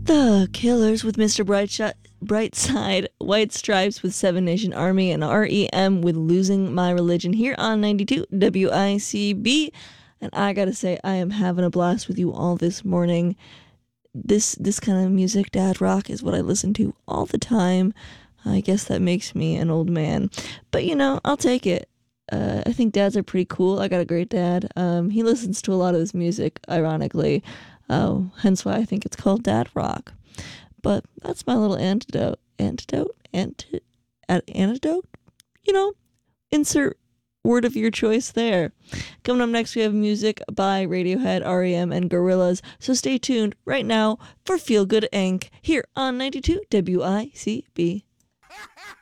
The Killers with Mr. Brightside, White Stripes with Seven Nation Army, and REM with Losing My Religion here on 92 WICB. And I gotta say, I am having a blast with you all this morning. This kind of music, dad rock, is what I listen to all the time. I guess that makes me an old man. But I'll take it. I think dads are pretty cool. I got a great dad. He listens to a lot of this music, ironically. Hence why I think it's called dad rock. But that's my little antidote. Insert word of your choice there. Coming up next, we have music by Radiohead, REM, and Gorillaz. So stay tuned right now for Feel Good Inc. here on 92 WICB.